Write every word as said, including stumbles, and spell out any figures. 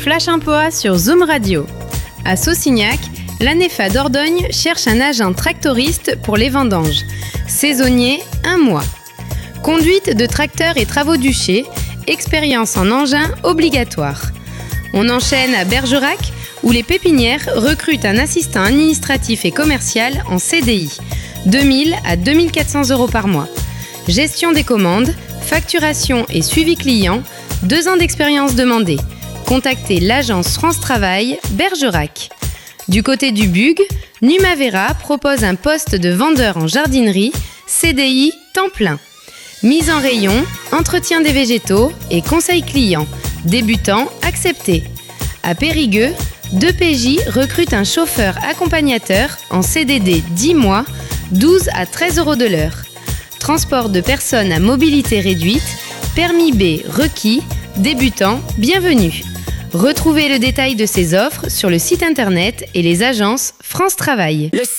Flash Emploi sur Zoom Radio. À Saucignac, l'ANEFA Dordogne cherche un agent tractoriste pour les vendanges. Saisonnier, un mois. Conduite de tracteur et travaux du chai, expérience en engin obligatoire. On enchaîne à Bergerac, où les pépinières recrutent un assistant administratif et commercial en C D I, deux mille à deux mille quatre cents euros par mois. Gestion des commandes, facturation et suivi client, deux ans d'expérience demandée. Contactez l'agence France Travail, Bergerac. Du côté du Bug, Numavera propose un poste de vendeur en jardinerie, C D I temps plein. Mise en rayon, entretien des végétaux et conseil client. Débutant accepté. À Périgueux, deux P J recrutent un chauffeur accompagnateur en C D D dix mois, douze à treize euros de l'heure. Transport de personnes à mobilité réduite, permis B requis, débutant, bienvenue. Retrouvez le détail de ces offres sur le site internet et les agences France Travail.